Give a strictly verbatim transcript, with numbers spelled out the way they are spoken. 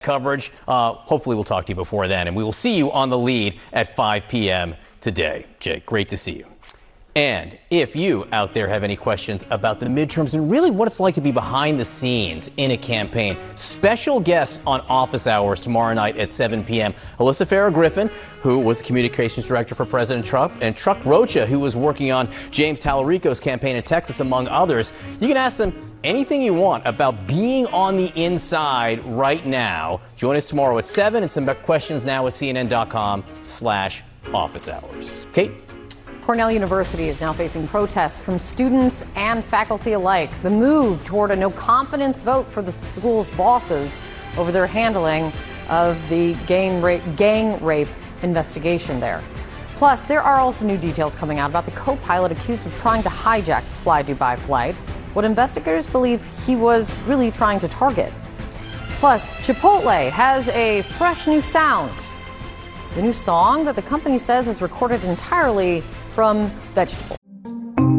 coverage. Uh, hopefully we'll talk to you before then, and we will see you on the lead at five p m today. Jake, great to see you. And if you out there have any questions about the midterms and really what it's like to be behind the scenes in a campaign, special guests on Office Hours tomorrow night at seven p m Alyssa Farah-Griffin, who was the communications director for President Trump, and Chuck Rocha, who was working on James Tallarico's campaign in Texas, among others. You can ask them anything you want about being on the inside right now. Join us tomorrow at seven and some questions now at C N N dot com slash office hours. Kate? Cornell University is now facing protests from students and faculty alike. The move toward a no-confidence vote for the school's bosses over their handling of the gang rape, gang rape investigation there. Plus, there are also new details coming out about the co-pilot accused of trying to hijack the Fly Dubai flight, what investigators believe he was really trying to target. Plus, Chipotle has a fresh new sound. The new song that the company says is recorded entirely from vegetables.